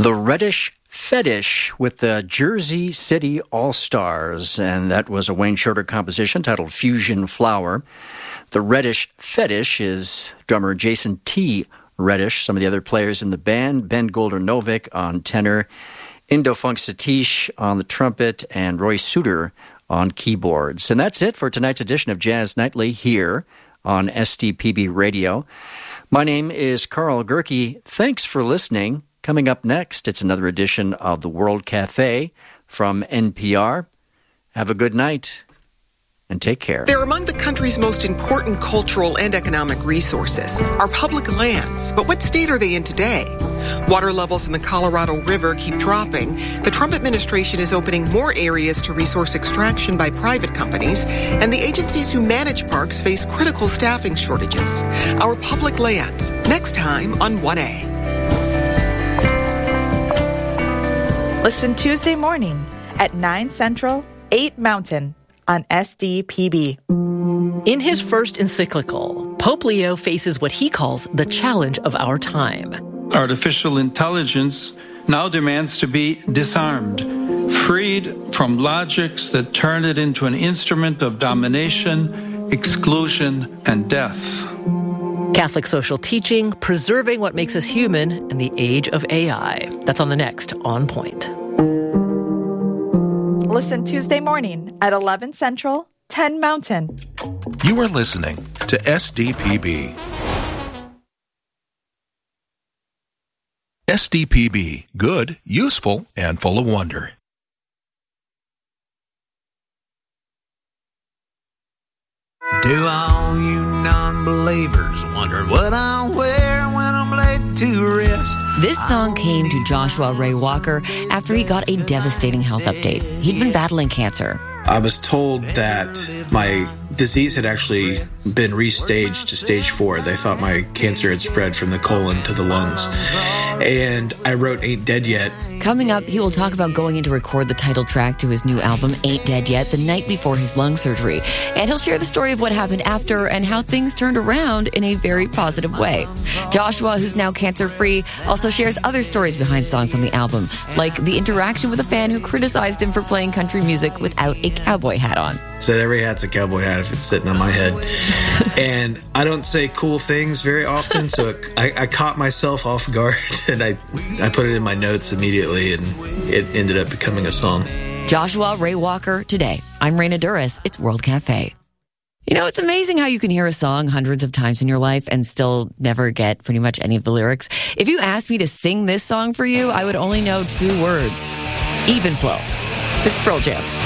The Reddish Fetish with the Jersey City All-Stars, and that was a Wayne Shorter composition titled Fusion Flower. The Reddish Fetish is drummer Jason T. Reddish, some of the other players in the band, Ben Golder-Novick on tenor, Indo Funk Satish on the trumpet, and Roy Suter on keyboards. And that's it for tonight's edition of Jazz Nightly here on SDPB Radio. My name is Carl Gerke. Thanks for listening. Coming up next, it's another edition of the World Cafe from NPR. Have a good night and take care. They're among the country's most important cultural and economic resources, our public lands. But what state are they in today? Water levels in the Colorado River keep dropping. The Trump administration is opening more areas to resource extraction by private companies, and the agencies who manage parks face critical staffing shortages. Our public lands, next time on 1A. Listen Tuesday morning at 9 Central, 8 Mountain on SDPB. In his first encyclical, Pope Leo faces what he calls the challenge of our time. Artificial intelligence now demands to be disarmed, freed from logics that turn it into an instrument of domination, exclusion, and death. Catholic social teaching, preserving what makes us human in the age of AI. That's on the next On Point. Listen Tuesday morning at 11 Central, 10 Mountain. You are listening to SDPB. SDPB, good, useful, and full of wonder. To all you non-believers wondering what I'll wear when I'm laid to rest. This song came to Joshua Ray Walker after he got a devastating health update. He'd been battling cancer. I was told that my disease had actually been restaged to stage 4. They thought my cancer had spread from the colon to the lungs. And I wrote Ain't Dead Yet. Coming up, he will talk about going in to record the title track to his new album, Ain't Dead Yet, the night before his lung surgery. And he'll share the story of what happened after and how things turned around in a very positive way. Joshua, who's now cancer-free, also shares other stories behind songs on the album, like the interaction with a fan who criticized him for playing country music without a cowboy hat on. Said every hat's a cowboy hat if it's sitting on my head. And I don't say cool things very often, so I caught myself off guard, and I put it in my notes immediately, and it ended up becoming a song. Joshua Ray Walker today. I'm Raina Duras. It's World Cafe. You know, it's amazing how you can hear a song hundreds of times in your life and still never get pretty much any of the lyrics. If you asked me to sing this song for you, I would only know 2 words. Even flow. It's Pearl Jam.